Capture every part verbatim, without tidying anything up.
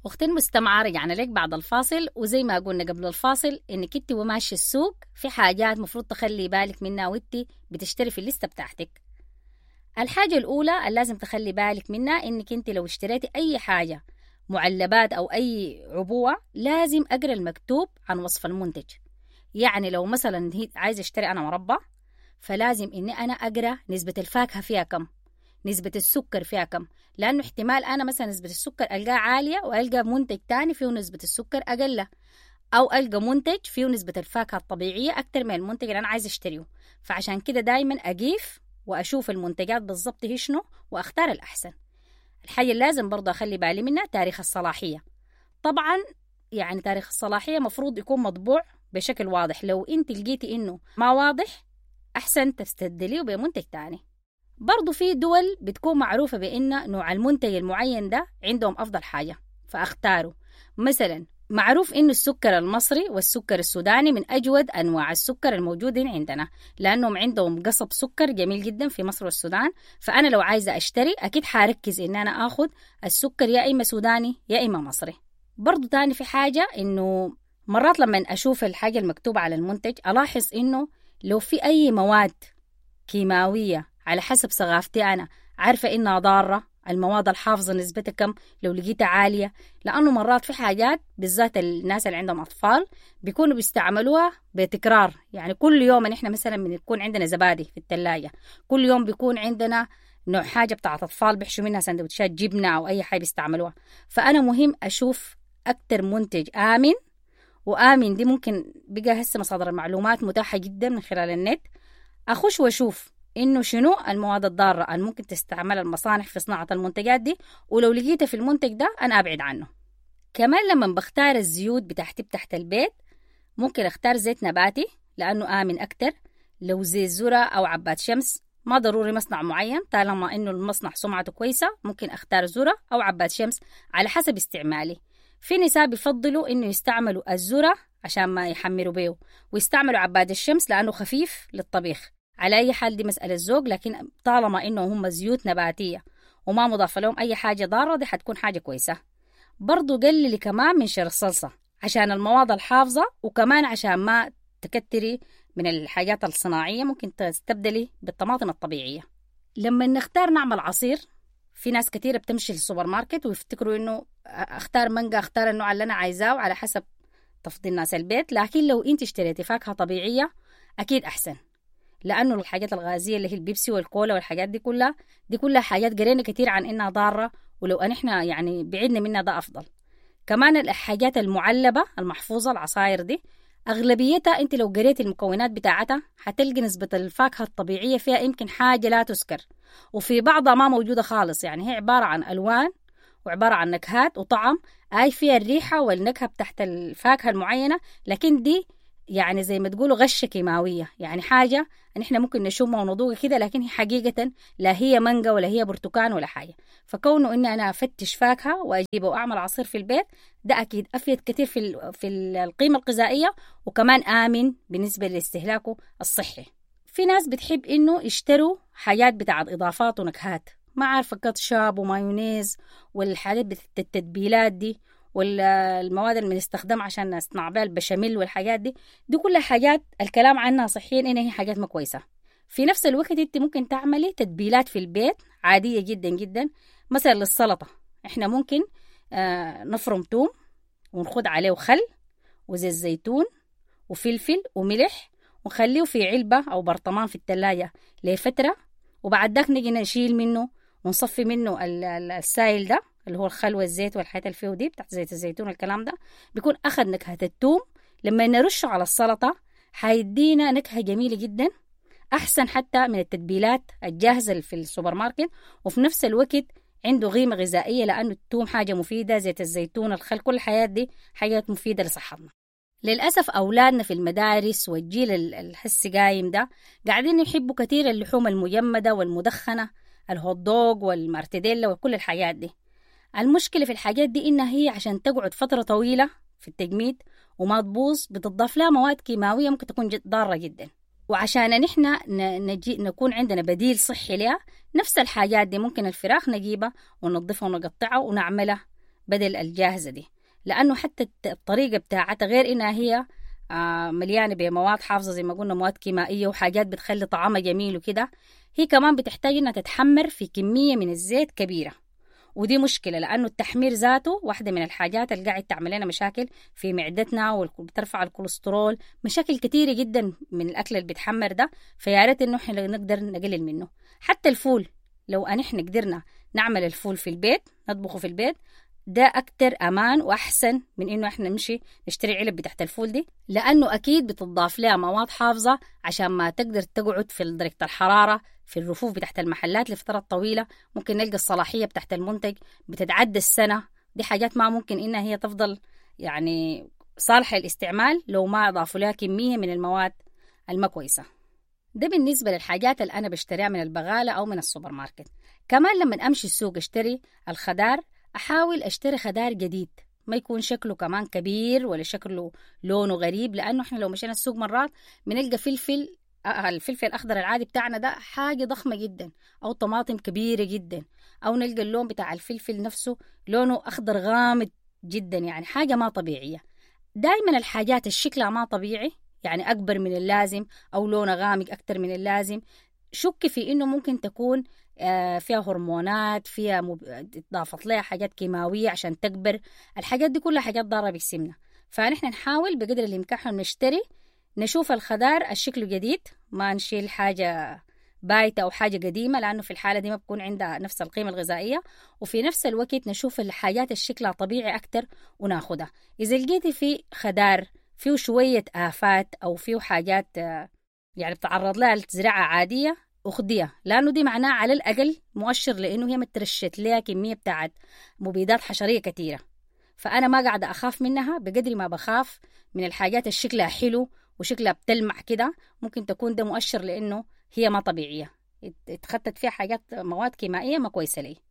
أختي المستمعة رجعنا لك بعد الفاصل، وزي ما قلنا قبل الفاصل إنك إنت وماشي السوق في حاجات مفروض تخلي بالك منها وإنت بتشتري في الليستة بتاعتك. الحاجة الأولى اللي لازم تخلي بالك منها إنك إنت لو اشتريتي أي حاجة معلبات أو أي عبوة لازم أقرأ المكتوب عن وصف المنتج. يعني لو مثلا هي عايزة اشتري أنا مربى، فلازم إني أنا أقرأ نسبة الفاكهة فيها كم، نسبة السكر فيها كم، لأنه احتمال أنا مثلا نسبة السكر ألقاها عالية وألقى منتج تاني فيه نسبة السكر أقل، أو ألقى منتج فيه نسبة الفاكهة الطبيعية أكتر من المنتج اللي أنا عايز أشتريه. فعشان كده دايما أقيف وأشوف المنتجات بالضبط هي شنو وأختار الأحسن. الحاجة اللي لازم برضه أخلي بالي منها تاريخ الصلاحية. طبعا يعني تاريخ الصلاحية مفروض يكون مطبوع بشكل واضح، لو أنت لقيتي إنه ما واضح أحسن تستبدليه بمنتج تاني. برضو في دول بتكون معروفة بأن نوع المنتج المعين ده عندهم أفضل حاجة فأختاره. مثلا معروف إنه السكر المصري والسكر السوداني من أجود أنواع السكر الموجودين عندنا، لأنهم عندهم قصب سكر جميل جدا في مصر والسودان. فأنا لو عايزة أشتري أكيد حاركز إن أنا أخذ السكر يا إما سوداني يا إما مصري. برضو تاني في حاجة إنه مرات لما أشوف الحاجة المكتوبة على المنتج ألاحظ إنه لو في أي مواد كيماوية على حسب ثقافتي أنا عارفة إنها ضارة، المواد الحافظة نسبتها كم لو لقيتها عالية، لأنه مرات في حاجات بالذات الناس اللي عندهم أطفال بيكونوا بيستعملوها بتكرار. يعني كل يوم نحن مثلا بنكون عندنا زبادي في الثلاجة، كل يوم بيكون عندنا نوع حاجة بتاعة أطفال بيحشوا منها سندوتشات جبنة أو أي حاجة بيستعملوها. فأنا مهم أشوف أكتر منتج آمن، وآمن دي ممكن بقى هسه مصادر المعلومات متاحة جدا من خلال النت، أخش وأشوف إنه شنو المواد الضارة اللي ممكن تستعمل المصانع في صناعة المنتجات دي، ولو لقيته في المنتج ده أنا أبعد عنه. كمان لما بختار الزيوت بتاعتي تحت البيت ممكن أختار زيت نباتي لأنه آمن أكتر. لو زيت ذرة أو عباد شمس ما ضروري مصنع معين، طالما إنه المصنع سمعته كويسة ممكن أختار ذرة أو عباد شمس على حسب استعمالي. في نساء بيفضلوا إنه يستعملوا الذرة عشان ما يحمروا بيه، ويستعملوا عباد الشمس لأنه خفيف للطبيخ. على أي حال دي مسألة ذوق، لكن طالما إنه هم زيوت نباتية وما مضاف لهم أي حاجة ضارة دي حتكون حاجة كويسة. برضو قللي كمان من شر الصلصة عشان المواد الحافظة، وكمان عشان ما تكتري من الحاجات الصناعية ممكن تستبدلي بالطماطم الطبيعية. لما نختار نعمل عصير في ناس كتيرة بتمشي للسوبر ماركت ويفتكروا إنه أختار مانجا أختار النوع اللي أنا عايزاه على حسب تفضيل ناس البيت، لكن لو أنت اشتريتي فاكهة طبيعية أكيد أحسن، لأنه الحاجات الغازية اللي هي البيبسي والكولا والحاجات دي كلها دي كلها حاجات قرينا كتير عن إنها ضارة، ولو أن إحنا يعني بعدنا منها ده أفضل. كمان الحاجات المعلبة المحفوظة العصاير دي أغلبيتها أنت لو قريت المكونات بتاعتها هتلقي نسبة الفاكهة الطبيعية فيها يمكن حاجة لا تذكر، وفي بعضها ما موجودة خالص. يعني هي عبارة عن ألوان وعبارة عن نكهات وطعم، أي فيها الريحة والنكهة بتاعت الفاكهة المعينة، لكن دي يعني زي ما تقولوا غشة كيماوية، يعني حاجة نحن ممكن نشوفها ونضوقها كده لكن هي حقيقة لا هي مانجا ولا هي برتقان ولا حاجة. فكونه إني أنا أفتش فاكهة وأجيبه وأعمل عصير في البيت ده أكيد أفيد كتير في في القيمة الغذائية، وكمان آمن بالنسبة لاستهلاكه الصحي. في ناس بتحب إنه يشتروا حاجات بتاعت إضافات ونكهات، ما عارفة كاتشاب ومايونيز والحاجات بتاعت التتبيلات دي والمواد اللي بنستخدمها عشان نصنع بها البشاميل والحاجات دي دي كلها حاجات الكلام عنها صحيا إنها هي حاجات ما كويسة. في نفس الوقت انت ممكن تعملي تتبيلات في البيت عادية جدا جدا. مثلا للسلطة احنا ممكن آه نفرم توم ونخد عليه خل وزيت زيتون وفلفل وملح ونخليه في علبة أو برطمان في الثلاجة لفترة، وبعد ذاك نجي نشيل منه ونصفي منه السائل ده اللي هو الخل والزيت والحاجات اللي فيه دي بتاعت زيت الزيتون والكلام ده، بيكون أخذ نكهة التوم. لما نرشه على السلطة حيدينا نكهة جميلة جدا، أحسن حتى من التتبيلات الجاهزة في السوبر ماركت، وفي نفس الوقت عنده قيمة غذائية لأنه التوم حاجة مفيدة، زيت الزيتون الخل كل الحياة دي حاجات مفيدة لصحتنا. للأسف أولادنا في المدارس والجيل الحسي قايم ده قاعدين يحبوا كتير اللحوم المجمدة والمدخنة، الهوت دوغ والمارتديلا وكل الحاجات دي. المشكلة في الحاجات دي إنها هي عشان تقعد فترة طويلة في التجميد وما تبوظ بتضاف لها مواد كيماوية ممكن تكون ضارة جدا، وعشان نحن نجي نكون عندنا بديل صحي لها نفس الحاجات دي ممكن الفراخ نجيبها وننظفها ونقطعها ونعملها بدل الجاهزة دي، لأنه حتى الطريقة بتاعتها غير إنها هي مليانة بمواد حافظة زي ما قلنا، مواد كيميائية وحاجات بتخلي طعمها جميل وكده، هي كمان بتحتاج إنها تتحمر في كمية من الزيت كبيرة، ودي مشكلة لأنه التحمير ذاته واحدة من الحاجات اللي قاعد تعمل لنا مشاكل في معدتنا وبترفع الكوليسترول، مشاكل كتيرة جدا من الأكل اللي بيتحمر ده. فيا ريت إنه إحنا نقدر نقلل منه. حتى الفول، لو أن إحنا قدرنا نعمل الفول في البيت، نطبخه في البيت، ده أكتر أمان وأحسن من إنه إحنا نمشي نشتري علب بتاعت الفول دي، لأنه أكيد بتضاف لها مواد حافظة عشان ما تقدر تقعد في درجة الحرارة في الرفوف بتاعت المحلات لفترات طويلة. ممكن نلقى الصلاحية بتاعت المنتج بتتعدى السنة. دي حاجات ما ممكن إنها هي تفضل يعني صالحة للاستعمال لو ما أضافوا لها كمية من المواد الما كويسة. ده بالنسبة للحاجات اللي أنا بشتريها من البغالة أو من السوبر ماركت. كمان لما أمشي السوق اشتري الخضار، أحاول أشتري خضار جديد، ما يكون شكله كمان كبير ولا شكله لونه غريب، لأنه إحنا لو مشينا السوق مرات بنلقى فلفل الفلفل الأخضر العادي بتاعنا ده حاجة ضخمة جدا، أو طماطم كبيرة جدا، أو نلقى اللون بتاع الفلفل نفسه لونه أخضر غامض جدا، يعني حاجة ما طبيعية. دايما الحاجات الشكلها ما طبيعي، يعني أكبر من اللازم أو لونها غامق أكتر من اللازم، شك في إنه ممكن تكون فيها هرمونات، فيها مب... إضافت لها حاجات كيماوية عشان تكبر. الحاجات دي كلها حاجات ضارة بجسمنا. فنحن نحاول بقدر الإمكان نشتري، نشوف الخضار الشكل جديد، ما نشيل حاجة بايتة أو حاجة قديمة، لأنه في الحالة دي ما بكون عندها نفس القيمة الغذائية. وفي نفس الوقت نشوف الحاجات الشكلها طبيعي أكتر وناخدها. إذا لقيتي في خضار فيه شوية آفات أو فيه حاجات يعني بتعرض لها لزراعة عادية، أخديها، لأنه دي معناه على الأقل مؤشر لأنه هي مترشت لها كمية بتاعت مبيدات حشرية كتيرة. فأنا ما قاعدة أخاف منها بقدر ما بخاف من الحاجات اللي شكلها حلو وشكلها بتلمع كده، ممكن تكون ده مؤشر لأنه هي ما طبيعية، اتخطت فيها حاجات مواد كيميائية ما كويسة لي.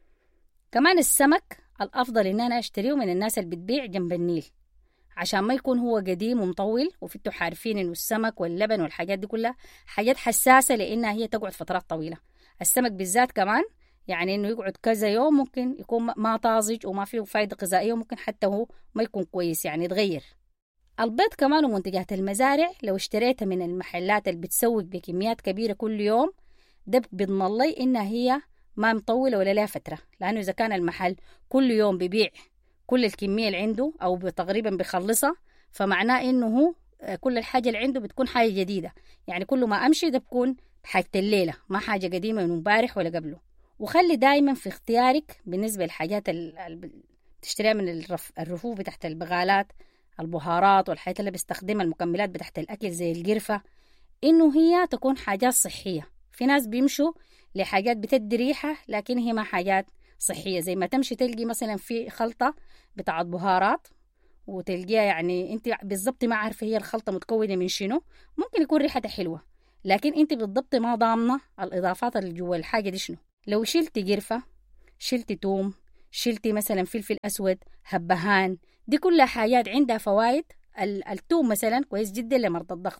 كمان السمك الأفضل إن أنا أشتريه من الناس اللي بتبيع جنب النيل، عشان ما يكون هو قديم ومطول. وفيتوا عارفين إنه السمك واللبن والحاجات دي كلها حاجات حساسة لأنها هي تقعد فترات طويلة. السمك بالذات كمان يعني إنه يقعد كذا يوم ممكن يكون ما طازج وما فيه فايدة غذائية، وممكن حتى هو ما يكون كويس يعني يتغير. البيض كمان ومنتجات المزارع لو اشتريتها من المحلات اللي بتسوق بكميات كبيرة كل يوم، ده بيضمن لي إنها هي ما مطولة ولا لها فترة، لأنه إذا كان المحل كل يوم بيبيع كل الكمية اللي عنده أو تقريبا بيخلصها، فمعناه إنه هو كل الحاجة اللي عنده بتكون حاجة جديدة. يعني كل ما أمشي ده بكون حاجة الليلة، ما حاجة قديمة من امبارح ولا قبله. وخلي دايما في اختيارك بالنسبة للحاجات اللي تشتريها من الرف... الرفوف بتاعت البغالات، البهارات والحاجات اللي بيستخدمها المكملات بتاعت الأكل زي القرفة، إنه هي تكون حاجات صحية. في ناس بيمشوا لحاجات بتدي ريحة لكن هي ما حاجات صحية، زي ما تمشي تلقي مثلا في خلطة بتاعت بهارات وتلقيها يعني انت بالضبط ما عارفة هي الخلطة متكونة من شنو، ممكن يكون ريحتها حلوة لكن انت بالضبط ما ضامنة الإضافات اللي جوا الحاجة دي شنو. لو شلتي قرفة، شلتي توم، شلتي مثلا فلفل أسود، هبهان، دي كلها حاجات عندها فوائد. التوم مثلا كويس جدا لمرضى الضغط،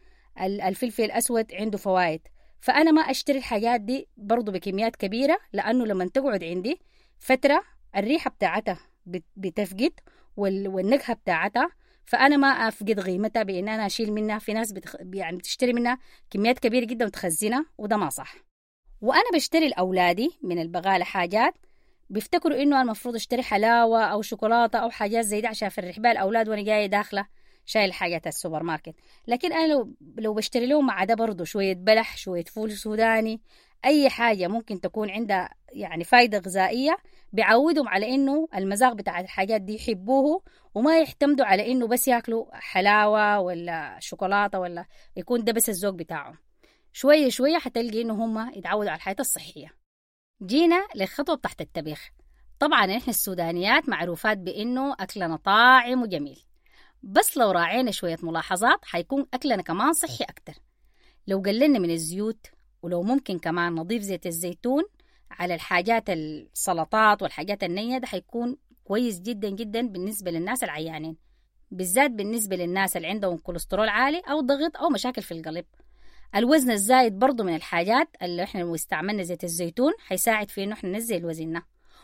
الفلفل الأسود عنده فوائد. فأنا ما أشتري الحاجات دي برضو بكميات كبيرة، لأنه لما تقعد عندي فترة الريحة بتاعتها بتفقد والنكهة بتاعتها، فأنا ما أفقد قيمتها بإن أنا أشيل منها. في ناس بتخ... يعني بتشتري منها كميات كبيرة جدا وتخزنها، وده ما صح. وأنا بشتري لأولادي من البغالة حاجات بيفتكروا إنه المفروض اشتري حلاوة أو شوكولاتة أو حاجات زي دي عشان أفرح بها الأولاد وأنا جاية داخلة شايل حاجات السوبر ماركت. لكن أنا لو لو بشتري لهم مع ده برضو شوية بلح، شوية فول سوداني، أي حاجة ممكن تكون عندها يعني فايدة غذائية، بيعودهم على إنه المذاق بتاع الحاجات دي يحبوه، وما يعتمدوا على إنه بس يأكلوا حلاوة ولا شوكولاتة ولا يكون ده بس الذوق بتاعهم. شوية شوية حتلقي إنه هم يتعودوا على الحياة الصحية. جينا للخطوة تحت الطبيخ. طبعا إحنا السودانيات معروفات بإنه أكلنا طاعم وجميل، بس لو راعينا شوية ملاحظات حيكون أكلنا كمان صحي أكتر. لو قللنا من الزيوت، ولو ممكن كمان نضيف زيت الزيتون على الحاجات السلطات والحاجات النية، ده حيكون كويس جدا جدا بالنسبة للناس العيانين، بالذات بالنسبة للناس اللي عندهم كوليسترول عالي أو ضغط أو مشاكل في القلب. الوزن الزايد برضو من الحاجات اللي احنا لو استعملنا زيت الزيتون حيساعد في انه احنا ننزل وزننا.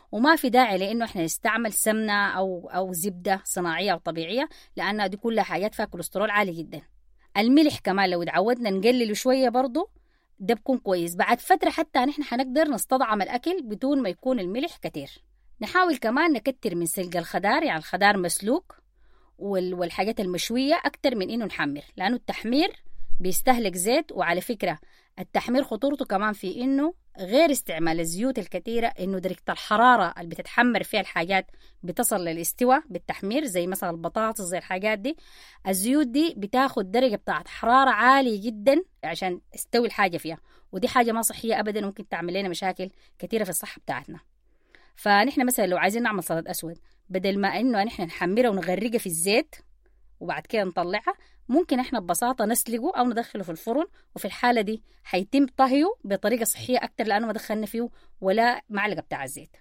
وما في داعي لأنه إحنا نستعمل سمنة أو أو زبدة صناعية أو طبيعية، لأنها دي كلها حاجات فيها كوليسترول عالي جدا. الملح كمان لو اتعودنا نقلله شوية برضو ده بكون كويس. بعد فترة حتى نحن حنقدر نستطعم الأكل بدون ما يكون الملح كتير. نحاول كمان نكتر من سلق الخضار، يعني الخضار مسلوق والحاجات المشوية أكتر من إنه نحمر، لأنه التحمير بيستهلك زيت. وعلى فكرة التحمير خطورته كمان في إنه غير استعمال الزيوت الكثيرة، إنه درجة الحرارة اللي بتتحمر فيها الحاجات بتصل للاستواء بالتحمير، زي مثلا البطاطس زي الحاجات دي. الزيوت دي بتاخد درجة بتاعت حرارة عالية جدا عشان تستوي الحاجة فيها، ودي حاجة ما صحية أبدا، ممكن تعمل لنا مشاكل كثيرة في الصحة بتاعتنا. فنحن مثلا لو عايزين نعمل سلطة أسود، بدل ما إنه نحن نحمرها ونغرقها في الزيت وبعد كده نطلعها، ممكن احنا ببساطة نسلقه أو ندخله في الفرن، وفي الحالة دي حيتم طهيه بطريقة صحية أكتر لأنه ما دخلنا فيه ولا معلقة بتاع الزيت.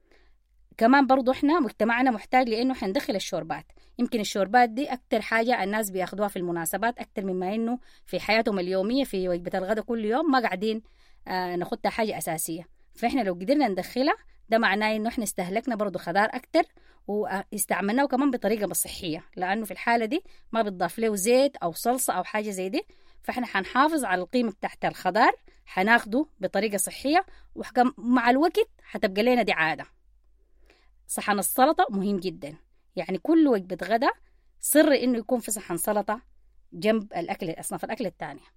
كمان برضو احنا مجتمعنا محتاج لأنه حندخل الشوربات. يمكن الشوربات دي أكتر حاجة الناس بياخدوها في المناسبات أكتر مما إنه في حياتهم اليومية في وجبة الغداء كل يوم ما قاعدين آه ناخدها حاجة أساسية. فإحنا لو قدرنا ندخلها ده معناه إنه احنا استهلكنا برضو خضار أكتر واستعملناه كمان بطريقة صحية، لأنه في الحالة دي ما بتضاف له زيت أو صلصة أو حاجة زي دي. فإحنا حنحافظ على القيمة تحت الخضار، حناخده بطريقة صحية، ومع الوقت حتبقى لنا دي عادة. صحن السلطة مهم جدا، يعني كل وجبة غدا سر إنه يكون في صحن سلطة جنب الأكل أصناف الأكل التانية.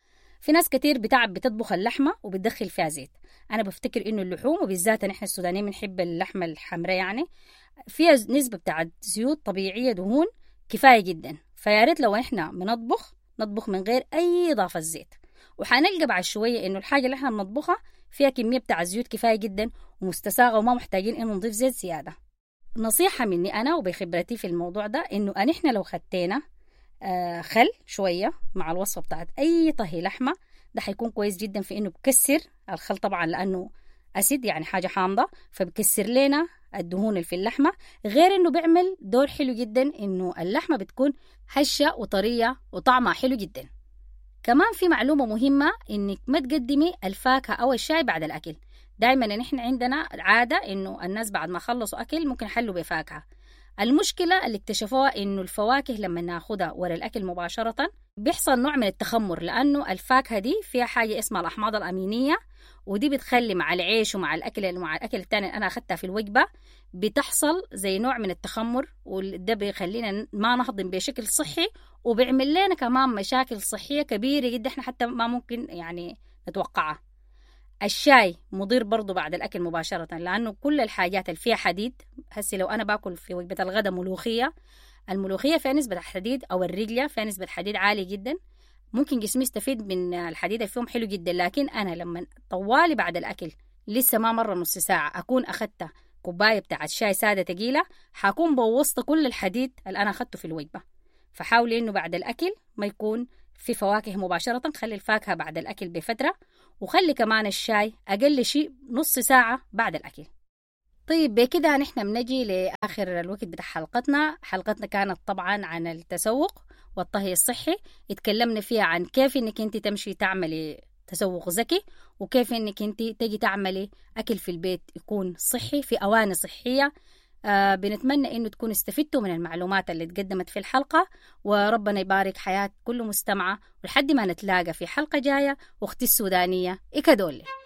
في ناس كتير بتعب بتطبخ اللحمة وبتدخل فيها زيت. أنا بفتكر إنه اللحوم وبالذات نحن السودانيين بنحب اللحمة الحمراء يعني فيها نسبة بتاعت زيوت طبيعية دهون كفاية جدا. فياريت لو إحنا بنطبخ نطبخ من غير أي إضافة زيت، وحنلقى بعد شوية إنه الحاجة اللي إحنا بنطبخها فيها كمية بتاع الزيوت كفاية جدا ومستساغة وما محتاجين إنه نضيف زيت زيادة. نصيحة مني أنا وبخبرتي في الموضوع ده إنه إحنا لو خدتنا آه خل شوية مع الوصفة بتاعت أي طهي لحمة ده حيكون كويس جدا في إنه بكسر الخل طبعا لأنه أسيد يعني حاجة حامضة، فبكسر لنا الدهون اللي في اللحمة. غير إنه بيعمل دور حلو جدا إنه اللحمة بتكون هشة وطرية وطعمها حلو جدا. كمان في معلومة مهمة إنك ما تقدمي الفاكهة أو الشاي بعد الأكل. دايما نحن عندنا عادة إنه الناس بعد ما خلصوا أكل ممكن يحلوا بفاكهة. المشكلة اللي اكتشفوها إنه الفواكه لما ناخدها ورا الأكل مباشرة بيحصل نوع من التخمر، لأنه الفاكهة دي فيها حاجة اسمها الأحماض الأمينية، ودي بتخلي مع العيش ومع الأكل مع الأكل التاني اللي أنا أخدتها في الوجبة بتحصل زي نوع من التخمر، وده بيخلينا ما نهضم بشكل صحي وبيعمل لنا كمان مشاكل صحية كبيرة جدا احنا حتى ما ممكن يعني نتوقعها. الشاي مضر برضو بعد الأكل مباشرة، لأنه كل الحاجات اللي فيها حديد، هسي لو أنا باكل في وجبة الغداء ملوخية، الملوخية فيها نسبة حديد أو الرجلة فيها نسبة حديد عالي جدا، ممكن جسمي يستفيد من الحديد اللي فيهم حلو جدا. لكن أنا لما طوالي بعد الأكل لسه ما مرة نص ساعة أكون أخدت كوباية بتاعت شاي سادة تقيلة، حكون بوظت كل الحديد اللي أنا أخدته في الوجبة. فحاولي إنه بعد الأكل ما يكون في فواكه مباشرة، خلي الفاكهة بعد الأكل بفترة، وخلي كمان الشاي أقل شيء نص ساعة بعد الأكل. طيب بكده نحن بنجي لآخر الوقت بتاع حلقتنا. حلقتنا كانت طبعا عن التسوق والطهي الصحي، اتكلمنا فيها عن كيف انك انت تمشي تعملي تسوق ذكي، وكيف انك انت تجي تعملي أكل في البيت يكون صحي في أواني صحية. آه بنتمنى انه تكونوا استفدتوا من المعلومات اللي تقدمت في الحلقة، وربنا يبارك حياة كل مستمعة، ولحد ما نتلاقى في حلقة جاية. واختي السودانية إكادولي.